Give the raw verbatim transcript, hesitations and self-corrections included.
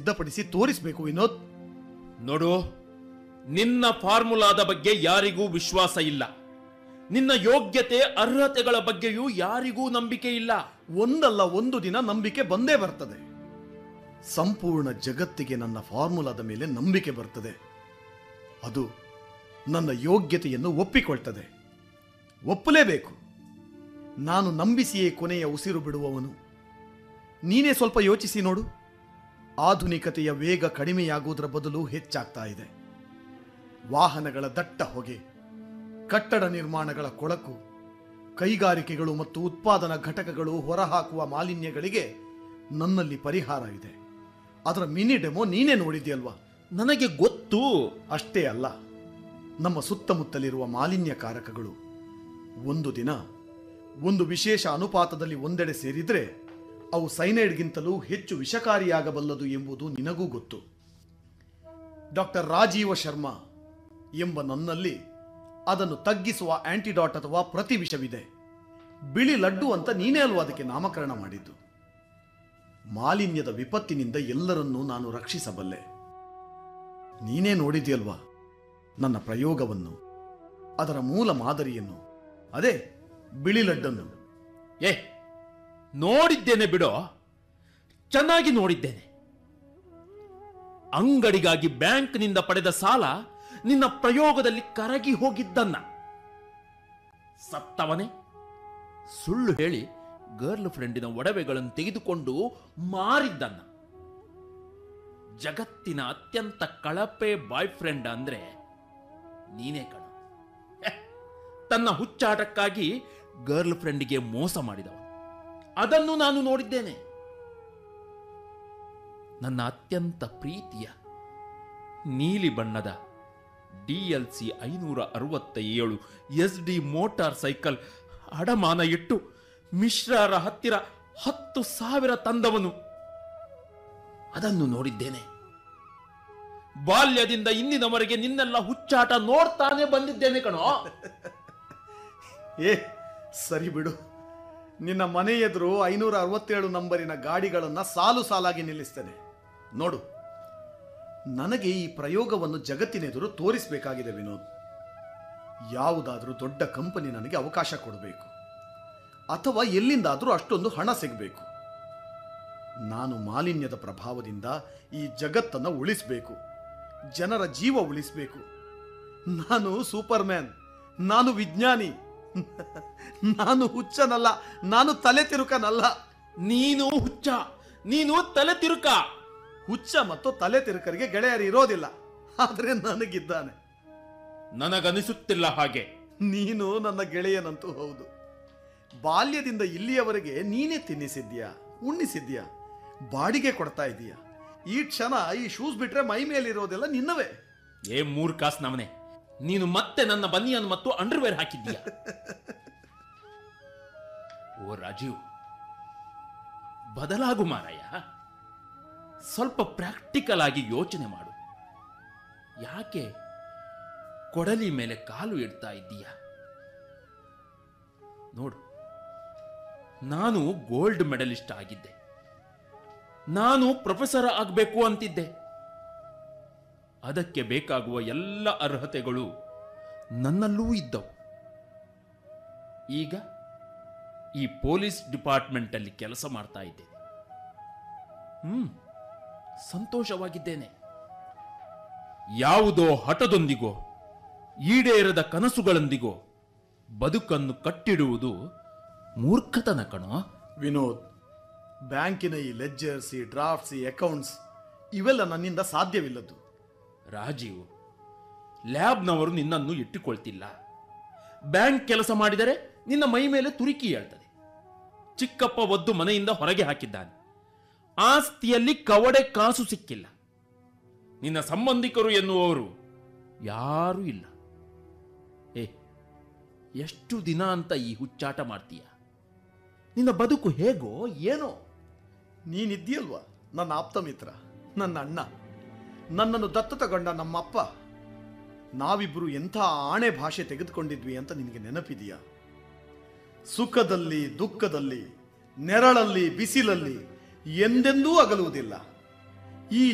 ಸಿದ್ಧಪಡಿಸಿ ತೋರಿಸಬೇಕು ವಿನೋದ್. ನೋಡು, ನಿನ್ನ ಫಾರ್ಮುಲಾದ ಬಗ್ಗೆ ಯಾರಿಗೂ ವಿಶ್ವಾಸ ಇಲ್ಲ. ನಿನ್ನ ಯೋಗ್ಯತೆ ಅರ್ಹತೆಗಳ ಬಗ್ಗೆಯೂ ಯಾರಿಗೂ ನಂಬಿಕೆ ಇಲ್ಲ. ಒಂದಲ್ಲ ಒಂದು ದಿನ ನಂಬಿಕೆ ಬಂದೇ ಬರ್ತದೆ. ಸಂಪೂರ್ಣ ಜಗತ್ತಿಗೆ ನನ್ನ ಫಾರ್ಮುಲಾದ ಮೇಲೆ ನಂಬಿಕೆ ಬರ್ತದೆ. ಅದು ನನ್ನ ಯೋಗ್ಯತೆಯನ್ನು ಒಪ್ಪಿಕೊಳ್ತದೆ. ಒಪ್ಪಲೇಬೇಕು. ನಾನು ನಂಬಿಸಿಯೇ ಕೊನೆಯ ಉಸಿರು ಬಿಡುವವನು. ನೀನೇ ಸ್ವಲ್ಪ ಯೋಚಿಸಿ ನೋಡು. ಆಧುನಿಕತೆಯ ವೇಗ ಕಡಿಮೆಯಾಗುವುದರ ಬದಲು ಹೆಚ್ಚಾಗ್ತಾ ಇದೆ. ವಾಹನಗಳ ದಟ್ಟ ಹೊಗೆ, ಕಟ್ಟಡ ನಿರ್ಮಾಣಗಳ ಕೊಳಕು, ಕೈಗಾರಿಕೆಗಳು ಮತ್ತು ಉತ್ಪಾದನಾ ಘಟಕಗಳು ಹೊರಹಾಕುವ ಮಾಲಿನ್ಯಗಳಿಗೆ ನನ್ನಲ್ಲಿ ಪರಿಹಾರ ಇದೆ. ಅದರ ಮಿನಿ ಡೆಮೋ ನೀನೇ ನೋಡಿದ್ಯಲ್ವಾ? ನನಗೆ ಗೊತ್ತು. ಅಷ್ಟೇ ಅಲ್ಲ, ನಮ್ಮ ಸುತ್ತಮುತ್ತಲಿರುವ ಮಾಲಿನ್ಯಕಾರಕಗಳು ಒಂದು ದಿನ ಒಂದು ವಿಶೇಷ ಅನುಪಾತದಲ್ಲಿ ಒಂದೆಡೆ ಸೇರಿದ್ರೆ ಅವು ಸೈನೈಡ್ಗಿಂತಲೂ ಹೆಚ್ಚು ವಿಷಕಾರಿಯಾಗಬಲ್ಲದು ಎಂಬುದು ನಿನಗೂ ಗೊತ್ತು. ಡಾಕ್ಟರ್ ರಾಜೀವ ಶರ್ಮಾ ಎಂಬ ನನ್ನಲ್ಲಿ ಅದನ್ನು ತಗ್ಗಿಸುವ ಆಂಟಿಡಾಟ್ ಅಥವಾ ಪ್ರತಿವಿಷವಿದೆ. ಬಿಳಿ ಲಡ್ಡು ಅಂತ ನೀನೇ ಅಲ್ವಾ ಅದಕ್ಕೆ ನಾಮಕರಣ ಮಾಡಿದ್ದು. ಮಾಲಿನ್ಯದ ವಿಪತ್ತಿನಿಂದ ಎಲ್ಲರನ್ನೂ ನಾನು ರಕ್ಷಿಸಬಲ್ಲೆ. ನೀನೇ ನೋಡಿದ್ಯಲ್ವಾ ನನ್ನ ಪ್ರಯೋಗವನ್ನು, ಅದರ ಮೂಲ ಮಾದರಿಯನ್ನು, ಅದೇ ಬಿಳಿ ಲಡ್ಡನ್ನು. ಏ, ನೋಡಿದ್ದೇನೆ ಬಿಡೋ, ಚೆನ್ನಾಗಿ ನೋಡಿದ್ದೇನೆ. ಅಂಗಡಿಗಾಗಿ ಬ್ಯಾಂಕ್ನಿಂದ ಪಡೆದ ಸಾಲ ನಿನ್ನ ಪ್ರಯೋಗದಲ್ಲಿ ಕರಗಿ ಹೋಗಿದ್ದನ್ನ, ಸತ್ತವನೇ ಸುಳ್ಳು ಹೇಳಿ ಗರ್ಲ್ ಫ್ರೆಂಡಿನ ಒಡವೆಗಳನ್ನು ತೆಗೆದುಕೊಂಡು ಮಾರಿದ್ದನ್ನ, ಜಗತ್ತಿನ ಅತ್ಯಂತ ಕಳಪೆ ಬಾಯ್ ಫ್ರೆಂಡ್ ಅಂದ್ರೆ ನೀನೇ ಕಣ. ತನ್ನ ಹುಚ್ಚಾಟಕ್ಕಾಗಿ ಗರ್ಲ್ ಫ್ರೆಂಡಿಗೆ ಮೋಸ ಮಾಡಿದವನು, ಅದನ್ನು ನಾನು ನೋಡಿದ್ದೇನೆ. ನನ್ನ ಅತ್ಯಂತ ಪ್ರೀತಿಯ ನೀಲಿ ಬಣ್ಣದ ಡಿ ಎಲ್ ಸಿ ಐನೂರ ಅರವತ್ತ ಏಳು ಎಸ್ ಡಿ ಮೋಟಾರ್ ಸೈಕಲ್ ಅಡಮಾನ ಇಟ್ಟು ಮಿಶ್ರರ ಹತ್ತಿರ ಹತ್ತು ಸಾವಿರ ತಂದವನು, ಅದನ್ನು ನೋಡಿದ್ದೇನೆ. ಬಾಲ್ಯದಿಂದ ಇಂದಿನವರೆಗೆ ನಿನ್ನೆಲ್ಲ ಹುಚ್ಚಾಟ ನೋಡ್ತಾನೆ ಬಂದಿದ್ದೇನೆ ಕಣೋ. ಏ ಸರಿ ಬಿಡು. ನಿನ್ನ ಮನೆ ಎದುರು ಐನೂರ ಅರವತ್ತೇಳು ನಂಬರಿನ ಗಾಡಿಗಳನ್ನ ಸಾಲು ಸಾಲಾಗಿ ನಿಲ್ಲಿಸ್ತೇನೆ ನೋಡು. ನನಗೆ ಈ ಪ್ರಯೋಗವನ್ನು ಜಗತ್ತಿನೆದುರು ತೋರಿಸಬೇಕಾಗಿದೆ ವಿನೋದ್. ಯಾವುದಾದ್ರೂ ದೊಡ್ಡ ಕಂಪನಿ ನನಗೆ ಅವಕಾಶ ಕೊಡಬೇಕು, ಅಥವಾ ಎಲ್ಲಿಂದಾದರೂ ಅಷ್ಟೊಂದು ಹಣ ಸಿಗಬೇಕು. ನಾನು ಮಾಲಿನ್ಯದ ಪ್ರಭಾವದಿಂದ ಈ ಜಗತ್ತನ್ನು ಉಳಿಸಬೇಕು, ಜನರ ಜೀವ ಉಳಿಸಬೇಕು. ನಾನು ಸೂಪರ್ ಮ್ಯಾನ್, ನಾನು ವಿಜ್ಞಾನಿ, ನಾನು ಹುಚ್ಚನಲ್ಲ, ನಾನು ತಲೆ ತಿರುಕನಲ್ಲ. ನೀನು ಹುಚ್ಚ, ನೀನು ತಲೆ ತಿರುಕ. ಹುಚ್ಚ ಮತ್ತು ತಲೆ ತಿರುಕರಿಗೆ ಗೆಳೆಯರು ಇರೋದಿಲ್ಲ, ಆದ್ರೆ ನನಗಿದ್ದಾನೆ. ನನಗನಿಸುತ್ತಿಲ್ಲ ಹಾಗೆ. ನೀನು ನನ್ನ ಗೆಳೆಯನಂತೂ ಹೌದು. ಬಾಲ್ಯದಿಂದ ಇಲ್ಲಿಯವರೆಗೆ ನೀನೇ ತಿನ್ನಿಸಿದ್ಯಾ, ಉಣ್ಣಿಸಿದ್ಯಾ, ಬಾಡಿಗೆ ಕೊಡ್ತಾ ಇದೀಯಾ. ಈ ಕ್ಷಣ ಈ ಶೂಸ್ ಬಿಟ್ರೆ ಮೈ ಮೇಲಿರೋದೆಲ್ಲ ನಿನ್ನವೇ. ಏ ಮೂರ್ಖಾಸ್ ನವನೆ, ನೀನು ಮತ್ತೆ ನನ್ನ ಬನಿಯನ್ ಮತ್ತು ಅಂಡರ್ವೇರ್ ಹಾಕಿದ್ದೀಯ. ಓ ರಾಜೀವ್, ಬದಲಾಗು ಮಾರಾಯ. ಸ್ವಲ್ಪ ಪ್ರಾಕ್ಟಿಕಲ್ ಆಗಿ ಯೋಚನೆ ಮಾಡು. ಯಾಕೆ ಕೊಡಲಿ ಮೇಲೆ ಕಾಲು ಇಡ್ತಾ ಇದ್ದೀಯ? ನೋಡು, ನಾನು ಗೋಲ್ಡ್ ಮೆಡಲಿಸ್ಟ್ ಆಗಿದ್ದೆ. ನಾನು ಪ್ರೊಫೆಸರ್ ಆಗಬೇಕು ಅಂತಿದ್ದೆ. ಅದಕ್ಕೆ ಬೇಕಾಗುವ ಎಲ್ಲ ಅರ್ಹತೆಗಳು ನನ್ನಲ್ಲೂ ಇದ್ದವು. ಈಗ ಈ ಪೊಲೀಸ್ ಡಿಪಾರ್ಟ್ಮೆಂಟ್ ಅಲ್ಲಿ ಕೆಲಸ ಮಾಡ್ತಾ ಇದ್ದೇನೆ. ಹ್ಮ್ ಸಂತೋಷವಾಗಿದ್ದೇನೆ. ಯಾವುದೋ ಹಠದೊಂದಿಗೋ ಈಡೇರದ ಕನಸುಗಳೊಂದಿಗೋ ಬದುಕನ್ನು ಕಟ್ಟಿಡುವುದು ಮೂರ್ಖತನ ಕಣೋ. ವಿನೋದ್, ಬ್ಯಾಂಕಿನ ಈ ಲೆಡ್ಜರ್ಸ್, ಈ ಡ್ರಾಫ್ಟ್ಸ್, ಈ ಅಕೌಂಟ್ಸ್ ಇವೆಲ್ಲ ನನ್ನಿಂದ ಸಾಧ್ಯವಿಲ್ಲದ್ದು. ರಾಜೀವ್, ಲ್ಯಾಬ್ನವರು ನಿನ್ನನ್ನು ಇಟ್ಟುಕೊಳ್ತಿಲ್ಲ. ಬ್ಯಾಂಕ್ ಕೆಲಸ ಮಾಡಿದರೆ ನಿನ್ನ ಮೈ ಮೇಲೆ ತುರಿಕಿ ಹೇಳ್ತದೆ. ಚಿಕ್ಕಪ್ಪ ಒದ್ದು ಮನೆಯಿಂದ ಹೊರಗೆ ಹಾಕಿದ್ದಾನೆ. ಆಸ್ತಿಯಲ್ಲಿ ಕವಡೆ ಕಾಸು ಸಿಕ್ಕಿಲ್ಲ. ನಿನ್ನ ಸಂಬಂಧಿಕರು ಎನ್ನುವವರು ಯಾರೂ ಇಲ್ಲ. ಏ, ಎಷ್ಟು ದಿನ ಅಂತ ಈ ಹುಚ್ಚಾಟ ಮಾಡ್ತೀಯ? ನಿನ್ನ ಬದುಕು ಹೇಗೋ ಏನೋ. ನೀನಿದ್ದೀಯಲ್ವಾ ನನ್ನ ಆಪ್ತ ಮಿತ್ರ, ನನ್ನ ಅಣ್ಣ, ನನ್ನನ್ನು ದತ್ತು ತಗೊಂಡ ನಮ್ಮಪ್ಪ. ನಾವಿಬ್ರು ಎಂಥ ಆಣೆ ಭಾಷೆ ತೆಗೆದುಕೊಂಡಿದ್ವಿ ಅಂತ ನಿನಗೆ ನೆನಪಿದೆಯಾ? ಸುಖದಲ್ಲಿ ದುಃಖದಲ್ಲಿ, ನೆರಳಲ್ಲಿ ಬಿಸಿಲಲ್ಲಿ ಎಂದೆಂದೂ ಅಗಲುವುದಿಲ್ಲ. ಈ